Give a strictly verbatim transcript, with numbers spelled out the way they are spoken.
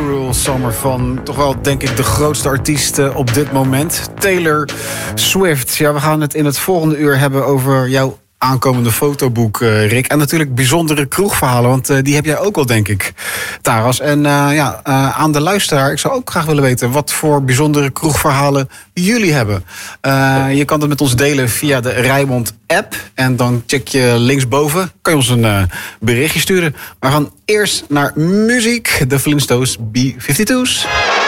Cruel Summer van toch wel, denk ik, de grootste artiest uh, op dit moment. Taylor Swift. Ja, we gaan het in het volgende uur hebben over jouw aankomende fotoboek, uh, Rick. En natuurlijk bijzondere kroegverhalen, want uh, die heb jij ook wel, denk ik, Taras. En uh, ja, uh, aan de luisteraar, ik zou ook graag willen weten wat voor bijzondere kroegverhalen jullie hebben. Uh, je kan het met ons delen via de Rijnmond app. En dan check je linksboven, kan je ons een uh, berichtje sturen. Maar we gaan eerst naar muziek. De Flintstones B vijfentwintig's.